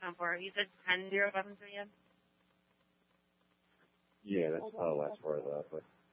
for? You said 10,073 yen? Yeah, that's the last part of that. But